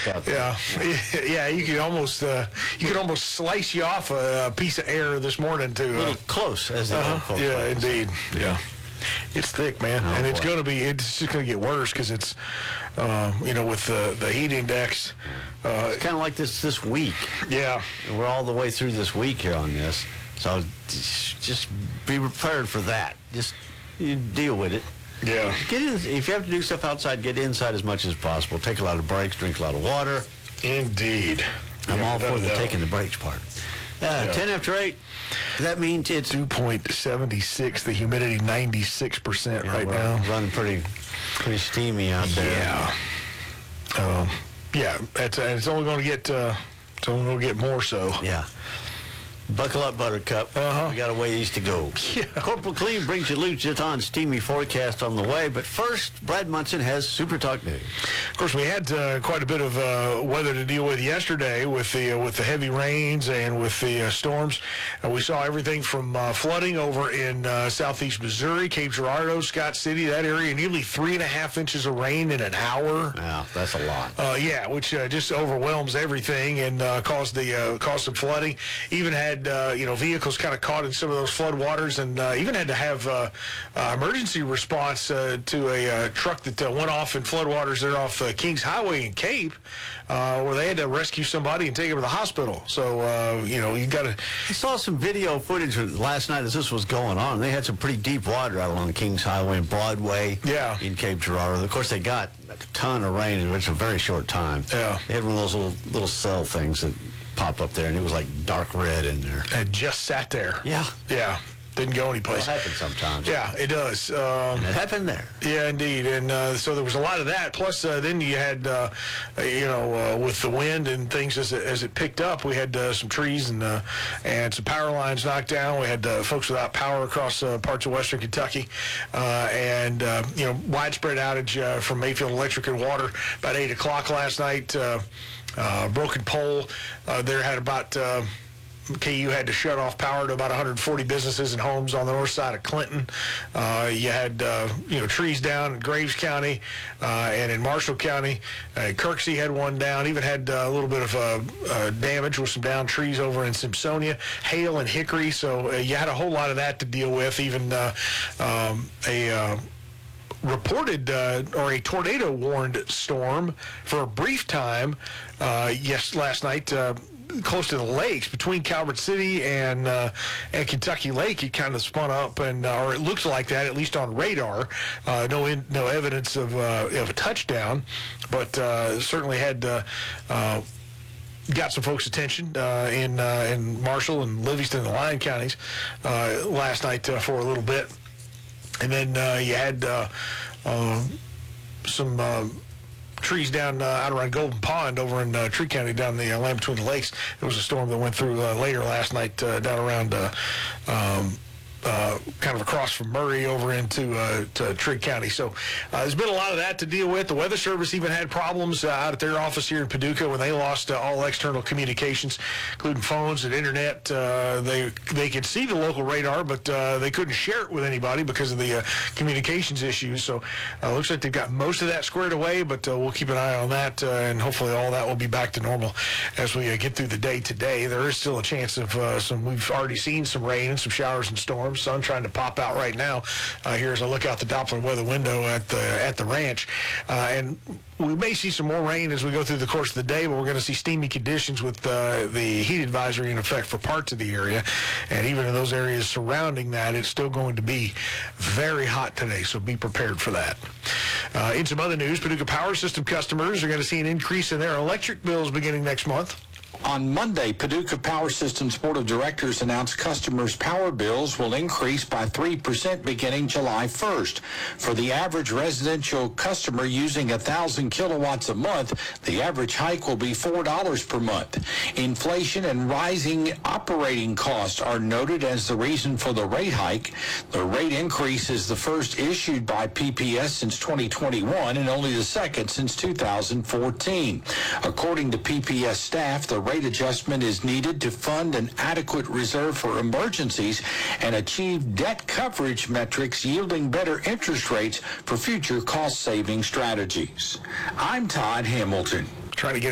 out there. Yeah. You could almost slice you off a piece of air this morning to a little close, as they call it. Yeah, indeed. Yeah. It's thick, man, and it's just going to get worse because it's, with the heat index. It's kind of like this week. Yeah. We're all the way through this week here on this, so just be prepared for that. Just deal with it. Yeah. Get in, if you have to do stuff outside, get inside as much as possible. Take a lot of breaks, drink a lot of water. Indeed. I'm all for the taking the breaks part. 10 after 8. That means it's 2.76. The humidity 96% right now. Running pretty steamy out there. Yeah. It's only going to get more so. Yeah. Buckle up, Buttercup. We got a ways to go. Yeah. Corporal Clean brings you Luciton steamy forecast on the way. But first, Brad Munson has Super Talk News. Of course, we had quite a bit of weather to deal with yesterday with the heavy rains and with the storms. We saw everything from flooding over in southeast Missouri, Cape Girardeau, Scott City, that area, nearly 3.5 inches of rain in an hour. Yeah, that's a lot. Which just overwhelms everything and caused some flooding. Even had vehicles kind of caught in some of those flood waters, and even had to have emergency response to a truck that went off in flood waters there off Kings Highway in Cape, where they had to rescue somebody and take him to the hospital. So you got to. I saw some video footage last night as this was going on. They had some pretty deep water out along Kings Highway and Broadway. Yeah. In Cape Girardeau. Of course, they got a ton of rain in a very short time. Yeah. They had one of those little cell things that pop up there, and it was like dark red in there. And just sat there. Yeah. Yeah. Didn't go anyplace. It happens sometimes. Yeah, it does. And it happened there. Yeah, indeed. And so there was a lot of that. Plus, then you had, with the wind and things as it picked up, we had some trees and some power lines knocked down. We had folks without power across parts of western Kentucky, and widespread outage from Mayfield Electric and Water about 8 o'clock last night. Broken pole there had about. KU had to shut off power to about 140 businesses and homes on the north side of Clinton. You had, trees down in Graves County and in Marshall County. Kirksey had one down. Even had a little bit of damage with some downed trees over in Simpsonia. Hail and Hickory. So you had a whole lot of that to deal with. Even reported or a tornado warned storm for a brief time last night close to the lakes between Calvert City and Kentucky Lake. It kind of spun up, or it looks like that, at least on radar. No evidence of a touchdown, but certainly had got some folks' attention in Marshall and Livingston and Lyon counties last night for a little bit. And then you had some trees down out around Golden Pond over in Tree County down the land between the lakes. There was a storm that went through later last night down around kind of across from Murray over into to Trigg County. So there's been a lot of that to deal with. The Weather Service even had problems out at their office here in Paducah when they lost all external communications, including phones and internet. They could see the local radar, but they couldn't share it with anybody because of the communications issues. So looks like they've got most of that squared away, but we'll keep an eye on that, and hopefully all that will be back to normal as we get through the day today. There is still a chance of we've already seen some rain and some showers and storms. Sun trying to pop out right now here as I look out the Doppler weather window at the ranch, and we may see some more rain as we go through the course of the day, but we're going to see steamy conditions with the heat advisory in effect for parts of the area, and even in those areas surrounding that, it's still going to be very hot today, so be prepared for that. In some other news, Paducah Power System customers are going to see an increase in their electric bills beginning next month. On Monday, Paducah Power Systems Board of Directors announced customers' power bills will increase by 3% beginning July 1st. For the average residential customer using 1,000 kilowatts a month, the average hike will be $4 per month. Inflation and rising operating costs are noted as the reason for the rate hike. The rate increase is the first issued by PPS since 2021 and only the second since 2014. According to PPS staff, the rate adjustment is needed to fund an adequate reserve for emergencies and achieve debt coverage metrics yielding better interest rates for future cost-saving strategies. I'm Todd Hamilton. Trying to get